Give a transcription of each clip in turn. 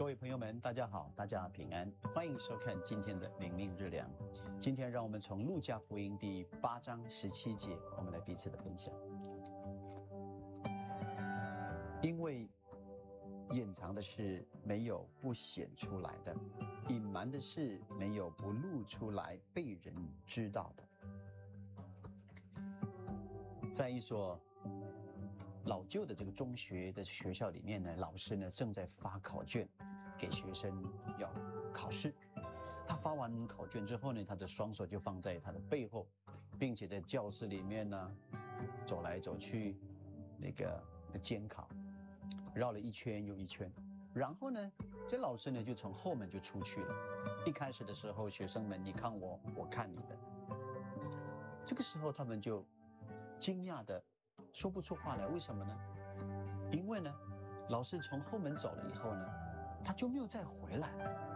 各位朋友们，大家好，大家平安，欢迎收看今天的灵命日粮。今天让我们从路加福音第8章17节，我们来彼此的分享。因为掩藏的事没有不显出来的，隐瞒的事没有不露出来被人知道的。在一所老旧的这个中学的学校里面呢，老师呢正在发考卷给学生要考试。他发完考卷之后呢，他的双手就放在他的背后，并且在教室里面呢走来走去，那个监考，绕了一圈又一圈。然后呢，这老师呢就从后门就出去了。一开始的时候，学生们你看我，我看你的。这个时候他们就惊讶的说不出话来，为什么呢？因为呢，老师从后门走了以后呢，他就没有再回来了。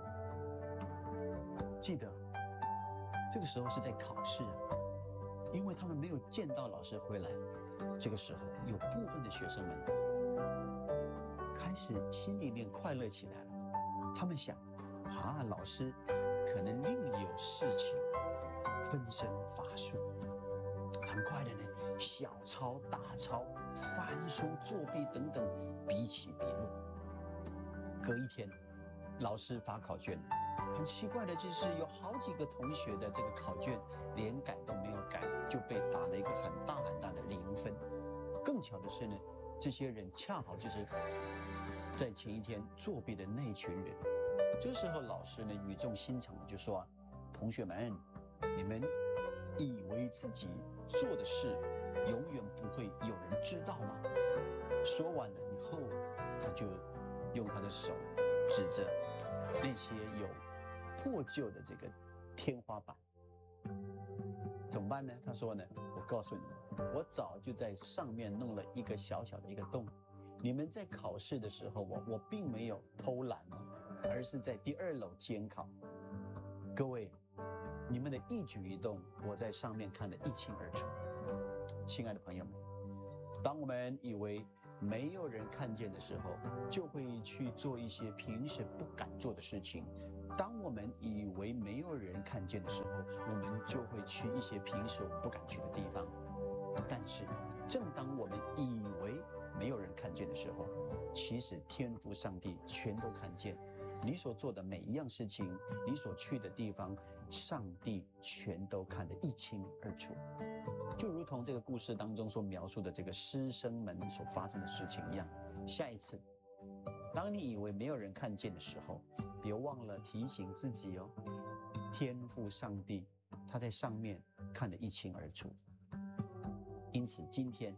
记得这个时候是在考试，因为他们没有见到老师回来。这个时候有部分的学生们开始心里面快乐起来了，他们想老师可能另有事情，分身乏术。很快的呢，小抄、大抄、翻书、作弊等等彼起彼落。隔一天，老师发考卷，很奇怪的就是有好几个同学的这个考卷连改都没有改，就被打了一个很大很大的0分。更巧的是呢，这些人恰好就是在前一天作弊的那一群人。这时候老师呢语重心长的就说同学们，你们以为自己做的事永远不会有人知道吗？说完了以后，他就用他的手指着那些有破旧的这个天花板。怎么办呢？他说呢，我告诉你，我早就在上面弄了一个小小的一个洞。你们在考试的时候，我并没有偷懒而是在第2楼监考。各位，你们的一举一动，我在上面看得一清二楚。亲爱的朋友们，当我们以为没有人看见的时候，就会去做一些平时不敢做的事情。当我们以为没有人看见的时候，我们就会去一些平时不敢去的地方。但是正当我们以为没有人看见的时候，其实天父上帝全都看见。你所做的每一样事情，你所去的地方，上帝全都看得一清二楚。就如同这个故事当中所描述的这个师生们所发生的事情一样，下一次当你以为没有人看见的时候，别忘了提醒自己天父上帝他在上面看得一清二楚。因此今天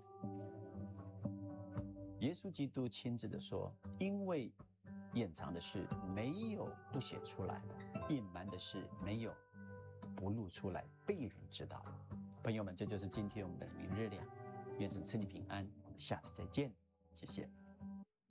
耶稣基督亲自的说，因为掩藏的事没有不显出来的，隐瞒的事没有不露出来被人知道的。朋友们，这就是今天我们的灵命日粮。愿神赐你平安，我们下次再见，谢谢。